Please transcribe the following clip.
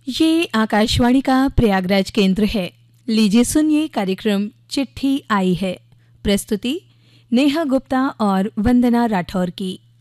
ये आकाशवाणी का प्रयागराज केंद्र है। लीजिए सुनिए कार्यक्रम चिट्ठी आई है। प्रस्तुति नेहा गुप्ता और वंदना राठौर की।